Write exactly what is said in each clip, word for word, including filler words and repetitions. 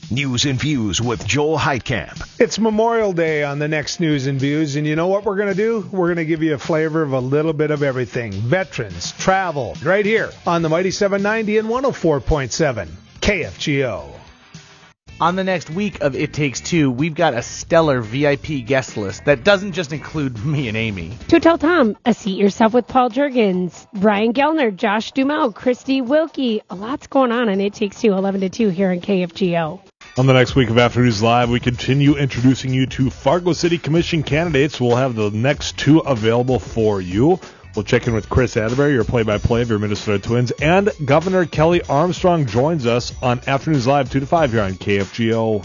News and Views with Joel Heitkamp. It's Memorial Day on the next News and Views, and you know what we're going to do? We're going to give you a flavor of a little bit of everything. Veterans, travel, right here on the Mighty seven ninety and one oh four point seven K F G O. On the next week of It Takes Two, we've got a stellar V I P guest list that doesn't just include me and Amy. To Tell Tom, A Seat Yourself with Paul Jurgens, Brian Gellner, Josh Duhamel, Christy Wilkie. A lot's going on in It Takes Two, eleven to two here on K F G O. On the next week of Afternoons Live, we continue introducing you to Fargo City Commission candidates. We'll have the next two available for you. We'll check in with Chris Atterbury, your play-by-play of your Minnesota Twins, and Governor Kelly Armstrong joins us on Afternoons Live two to five here on K F G O.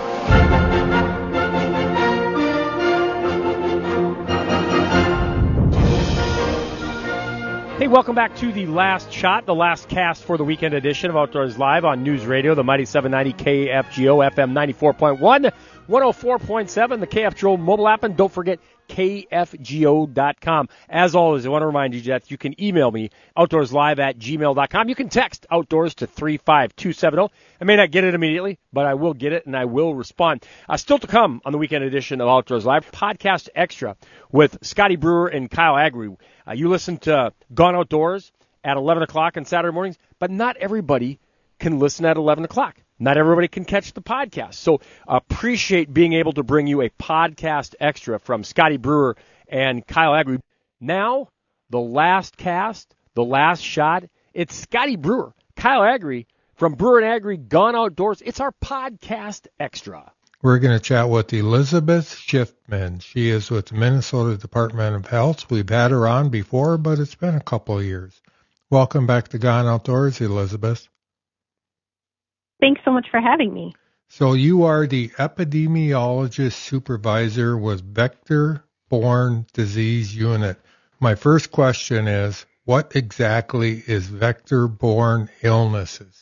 Hey, welcome back to the last shot, the last cast for the weekend edition of Outdoors Live on News Radio, the Mighty seven ninety K F G O, F M ninety-four point one, one oh four point seven, the K F G O mobile app, and don't forget K F G O dot com. As always, I want to remind you that you can email me, outdoorslive at gmail dot com. You can text Outdoors to three five two seven zero. I may not get it immediately, but I will get it and I will respond. Uh, still to come on the weekend edition of Outdoors Live, Podcast Extra with Scotty Brewer and Kyle Agri. Uh, you listen to Gone Outdoors at eleven o'clock on Saturday mornings, but not everybody can listen at eleven o'clock. Not everybody can catch the podcast. So appreciate being able to bring you a podcast extra from Scotty Brewer and Kyle Agri. Now, the last cast, the last shot, it's Scotty Brewer, Kyle Agri from Brewer and Agri Gone Outdoors. It's our podcast extra. We're going to chat with Elizabeth Schiffman. She is with the Minnesota Department of Health. We've had her on before, but it's been a couple of years. Welcome back to Gone Outdoors, Elizabeth. Thanks so much for having me. So you are the epidemiologist supervisor with Vector-Borne Disease Unit. My first question is, what exactly is vector-borne illnesses?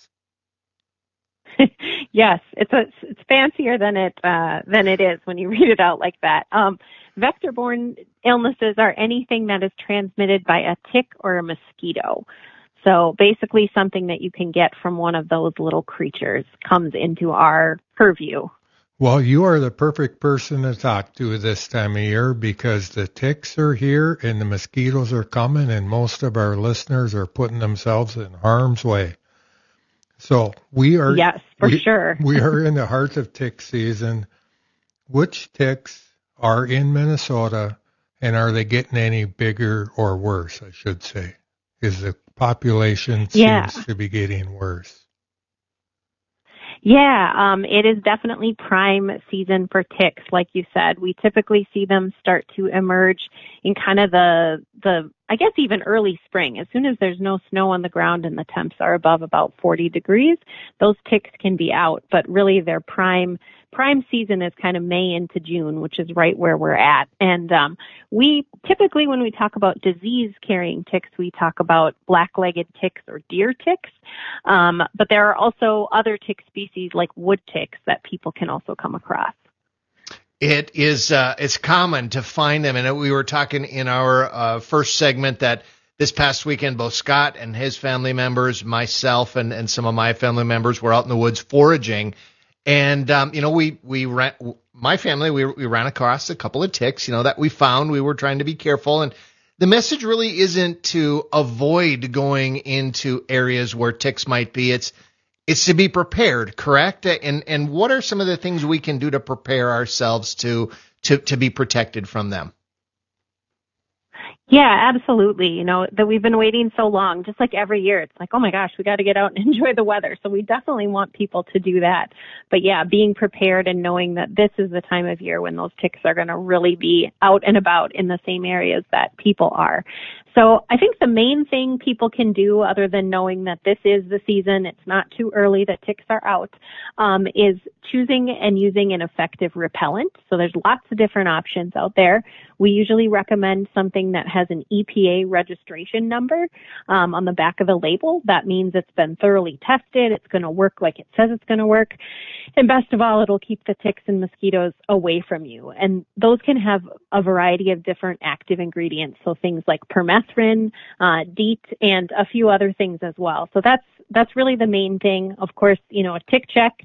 Yes, it's a, it's fancier than it uh, than it is when you read it out like that. Um, vector-borne illnesses are anything that is transmitted by a tick or a mosquito. So basically something that you can get from one of those little creatures comes into our purview. Well, you are the perfect person to talk to this time of year because the ticks are here and the mosquitoes are coming and most of our listeners are putting themselves in harm's way. So we are, yes, for we, sure. we are in the heart of tick season. Which ticks are in Minnesota and are they getting any bigger or worse, I should say? Is the population yeah. seems to be getting worse? Yeah, um, it is definitely prime season for ticks. Like you said, we typically see them start to emerge in kind of the, the, I guess even early spring. As soon as there's no snow on the ground and the temps are above about forty degrees, those ticks can be out. But really their prime, prime season is kind of May into June, which is right where we're at. And, um, we typically, when we talk about disease carrying ticks, we talk about black-legged ticks or deer ticks. Um, but there are also other tick species like wood ticks that people can also come across. It is, uh, it's common to find them. And we were talking in our, uh, first segment that this past weekend, both Scott and his family members, myself and, and some of my family members were out in the woods foraging. And, um, you know, we, we ran, my family, we, we ran across a couple of ticks, you know, that we found. We were trying to be careful. And the message really isn't to avoid going into areas where ticks might be. It's, It's to be prepared, correct? And and what are some of the things we can do to prepare ourselves to to to be protected from them? Yeah, absolutely. You know, that we've been waiting so long, just like every year. It's like, oh my gosh, we got to get out and enjoy the weather. So we definitely want people to do that. But yeah, being prepared and knowing that this is the time of year when those ticks are going to really be out and about in the same areas that people are. So I think the main thing people can do, other than knowing that this is the season, it's not too early, that ticks are out, um, is choosing and using an effective repellent. So there's lots of different options out there. We usually recommend something that has an E P A registration number um, on the back of the label. That means it's been thoroughly tested. It's going to work like it says it's going to work. And best of all, it'll keep the ticks and mosquitoes away from you. And those can have a variety of different active ingredients. So things like permethrin, uh, DEET, and a few other things as well. So that's that's really the main thing. Of course, you know, a tick check